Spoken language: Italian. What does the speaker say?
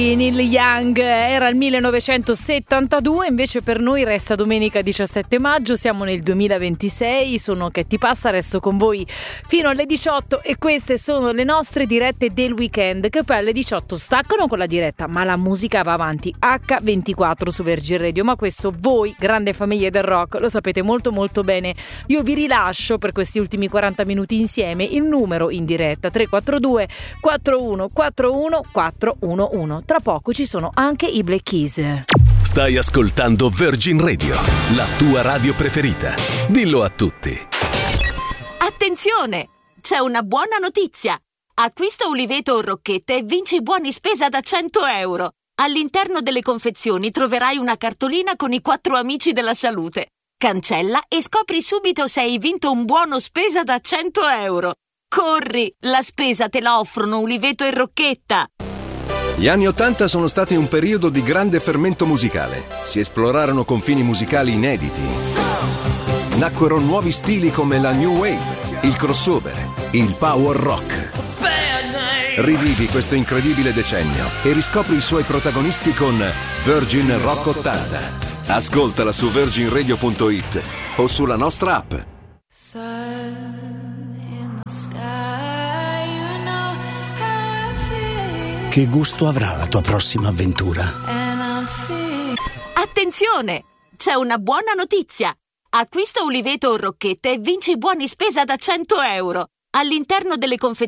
Neil Young era il 1972, invece per noi resta domenica 17 maggio, siamo nel 2026, sono Che ti passa, resto con voi fino alle 18 e queste sono le nostre dirette del weekend, che poi alle 18 staccano con la diretta, ma la musica va avanti H24 su Virgin Radio, ma questo voi, grande famiglia del rock, lo sapete molto molto bene. Io vi rilascio per questi ultimi 40 minuti insieme il numero in diretta 342 4141 411. Tra poco ci sono anche i Black Keys. Stai ascoltando Virgin Radio, la tua radio preferita. Dillo a tutti. Attenzione! C'è una buona notizia! Acquista Uliveto o Rocchette e vinci buoni spesa da 100 euro. All'interno delle confezioni troverai una cartolina con i 4 amici della salute. Cancella e scopri subito se hai vinto un buono spesa da 100 euro. Corri! La spesa te la offrono Uliveto e Rocchetta! Gli anni '80 sono stati un periodo di grande fermento musicale. Si esplorarono confini musicali inediti. Nacquero nuovi stili come la New Wave, il crossover, il power rock. Rivivi questo incredibile decennio e riscopri i suoi protagonisti con Virgin Rock 80. Ascoltala su virginradio.it o sulla nostra app. Che gusto avrà la tua prossima avventura? Attenzione! C'è una buona notizia! Acquista Uliveto o Rocchette e vinci buoni spesa da 100 euro. All'interno delle confezioni